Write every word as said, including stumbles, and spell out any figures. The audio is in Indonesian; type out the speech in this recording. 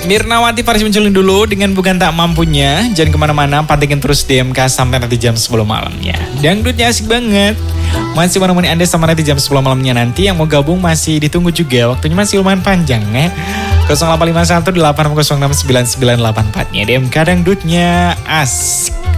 Mirnawati Faris munculin dulu dengan Bukan Tak Mampunya. Jangan kemana-mana, pantengin terus D M K sampai nanti jam sepuluh malamnya. Dangdutnya asik banget. Masih menemani Anda sama nanti jam sepuluh malamnya nanti. Yang mau gabung masih ditunggu juga. Waktunya masih lumayan panjang ya. nol delapan lima satu delapan nol enam sembilan sembilan delapan empat nya D M K Dangdutnya asik.